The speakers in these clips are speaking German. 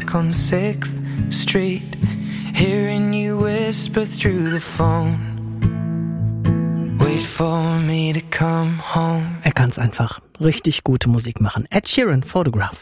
back on 6th Street, hearing you whisper through the phone. Wait for me to come home. Er kann's einfach. Richtig gute Musik machen. Ed Sheeran, Photograph.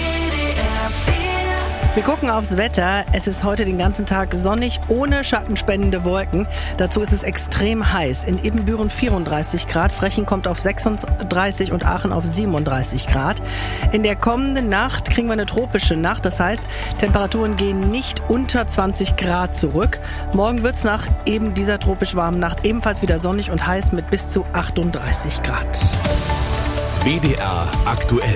Wir gucken aufs Wetter. Es ist heute den ganzen Tag sonnig, ohne schattenspendende Wolken. Dazu ist es extrem heiß. In Ibbenbüren 34 Grad, Frechen kommt auf 36 und Aachen auf 37 Grad. In der kommenden Nacht kriegen wir eine tropische Nacht. Das heißt, Temperaturen gehen nicht unter 20 Grad zurück. Morgen wird's nach eben dieser tropisch warmen Nacht ebenfalls wieder sonnig und heiß mit bis zu 38 Grad. WDR aktuell.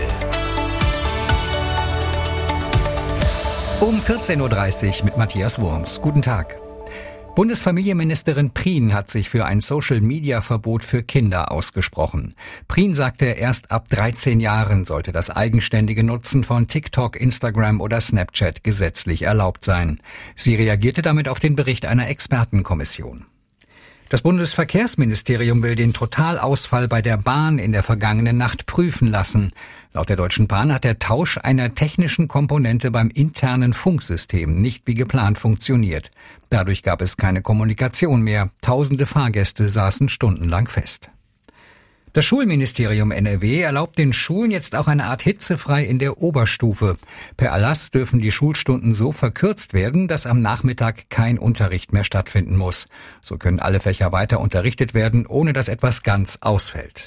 Um 14.30 Uhr mit Matthias Wurms. Guten Tag. Bundesfamilienministerin Prien hat sich für ein Social-Media-Verbot für Kinder ausgesprochen. Prien sagte, erst ab 13 Jahren sollte das eigenständige Nutzen von TikTok, Instagram oder Snapchat gesetzlich erlaubt sein. Sie reagierte damit auf den Bericht einer Expertenkommission. Das Bundesverkehrsministerium will den Totalausfall bei der Bahn in der vergangenen Nacht prüfen lassen. Laut der Deutschen Bahn hat der Tausch einer technischen Komponente beim internen Funksystem nicht wie geplant funktioniert. Dadurch gab es keine Kommunikation mehr. Tausende Fahrgäste saßen stundenlang fest. Das Schulministerium NRW erlaubt den Schulen jetzt auch eine Art hitzefrei in der Oberstufe. Per Erlass dürfen die Schulstunden so verkürzt werden, dass am Nachmittag kein Unterricht mehr stattfinden muss. So können alle Fächer weiter unterrichtet werden, ohne dass etwas ganz ausfällt.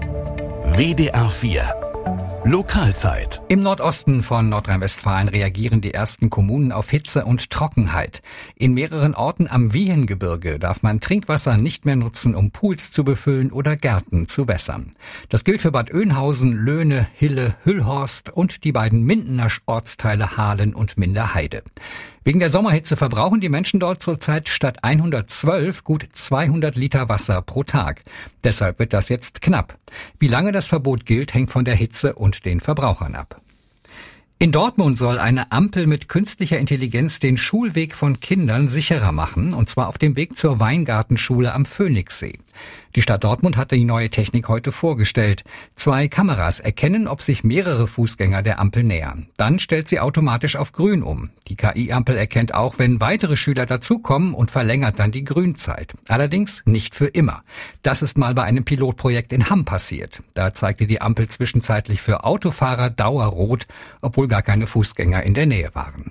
WDR 4 Lokalzeit. Im Nordosten von Nordrhein-Westfalen reagieren die ersten Kommunen auf Hitze und Trockenheit. In mehreren Orten am Wiehengebirge darf man Trinkwasser nicht mehr nutzen, um Pools zu befüllen oder Gärten zu wässern. Das gilt für Bad Oeynhausen, Löhne, Hille, Hüllhorst und die beiden Mindener Ortsteile Hahlen und Minderheide. Wegen der Sommerhitze verbrauchen die Menschen dort zurzeit statt 112 gut 200 Liter Wasser pro Tag. Deshalb wird das jetzt knapp. Wie lange das Verbot gilt, hängt von der Hitze und den Verbrauchern ab. In Dortmund soll eine Ampel mit künstlicher Intelligenz den Schulweg von Kindern sicherer machen, und zwar auf dem Weg zur Weingartenschule am Phoenixsee. Die Stadt Dortmund hatte die neue Technik heute vorgestellt. 2 Kameras erkennen, ob sich mehrere Fußgänger der Ampel nähern. Dann stellt sie automatisch auf Grün um. Die KI-Ampel erkennt auch, wenn weitere Schüler dazukommen und verlängert dann die Grünzeit. Allerdings nicht für immer. Das ist mal bei einem Pilotprojekt in Hamm passiert. Da zeigte die Ampel zwischenzeitlich für Autofahrer Dauerrot, obwohl gar keine Fußgänger in der Nähe waren.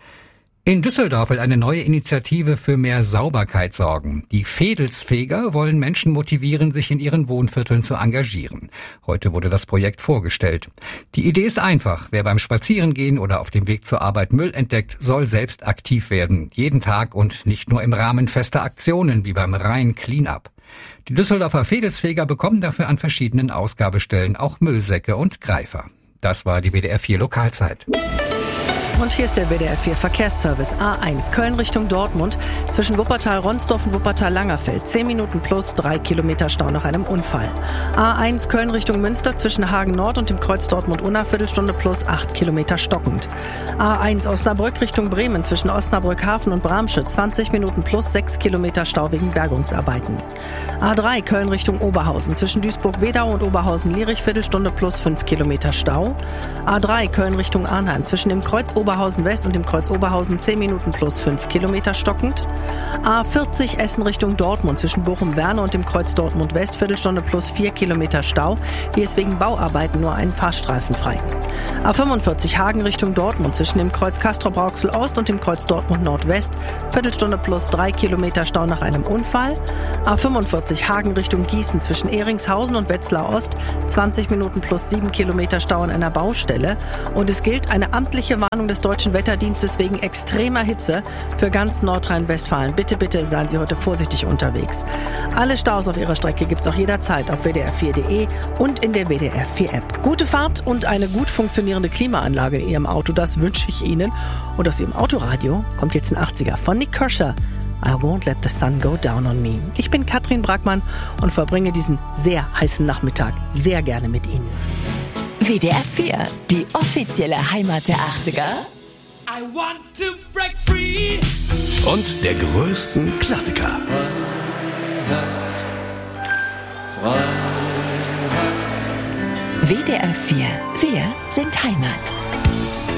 In Düsseldorf will eine neue Initiative für mehr Sauberkeit sorgen. Die Fedelsfeger wollen Menschen motivieren, sich in ihren Wohnvierteln zu engagieren. Heute wurde das Projekt vorgestellt. Die Idee ist einfach. Wer beim Spazierengehen oder auf dem Weg zur Arbeit Müll entdeckt, soll selbst aktiv werden. Jeden Tag und nicht nur im Rahmen fester Aktionen wie beim Rhein-Cleanup. Die Düsseldorfer Fedelsfeger bekommen dafür an verschiedenen Ausgabestellen auch Müllsäcke und Greifer. Das war die WDR 4 Lokalzeit. Und hier ist der WDR 4 Verkehrsservice. A1 Köln Richtung Dortmund zwischen Wuppertal-Ronsdorf und Wuppertal-Langerfeld. 10 Minuten plus 3 Kilometer Stau nach einem Unfall. A1 Köln Richtung Münster zwischen Hagen Nord und dem Kreuz Dortmund-Unna Viertelstunde plus 8 Kilometer stockend. A1 Osnabrück Richtung Bremen zwischen Osnabrück-Hafen und Bramsche 20 Minuten plus 6 Kilometer Stau wegen Bergungsarbeiten. A3 Köln Richtung Oberhausen zwischen Duisburg-Wedau und Oberhausen-Lierich Viertelstunde plus 5 Kilometer Stau. A3 Köln Richtung Arnheim zwischen dem Kreuz Oberhausen West und dem Kreuz Oberhausen 10 Minuten plus 5 Kilometer stockend. A40 Essen Richtung Dortmund zwischen Bochum-Werne und dem Kreuz Dortmund West Viertelstunde plus 4 Kilometer Stau. Hier ist wegen Bauarbeiten nur ein Fahrstreifen frei. A45 Hagen Richtung Dortmund zwischen dem Kreuz Castrop-Rauxel Ost und dem Kreuz Dortmund Nordwest Viertelstunde plus 3 Kilometer Stau nach einem Unfall. A45 Hagen Richtung Gießen zwischen Ehringshausen und Wetzlar Ost 20 Minuten plus 7 Kilometer Stau an einer Baustelle. Und es gilt eine amtliche Warnung des Deutschen Wetterdienstes wegen extremer Hitze für ganz Nordrhein-Westfalen. Bitte, bitte seien Sie heute vorsichtig unterwegs. Alle Staus auf Ihrer Strecke gibt's auch jederzeit auf wdr4.de und in der WDR 4 App. Gute Fahrt und eine gut funktionierende Klimaanlage in Ihrem Auto, das wünsche ich Ihnen. Und aus Ihrem Autoradio kommt jetzt ein 80er von Nick Kershaw. I won't let the sun go down on me. Ich bin Katrin Brackmann und verbringe diesen sehr heißen Nachmittag sehr gerne mit Ihnen. WDR 4, die offizielle Heimat der 80er. I want to break free. Und der größten Klassiker. WDR 4, wir sind Heimat.